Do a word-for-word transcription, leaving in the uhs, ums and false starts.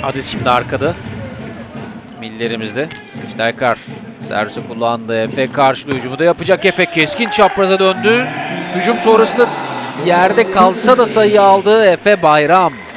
Adis şimdi arkada. Millerimizde. Stayker servisi kullandı. Efe karşılıyor. Hücumu da yapacak Efe. Keskin çapraza döndü. Hücum sonrasında yerde kalsa da sayı aldı Efe Bayram.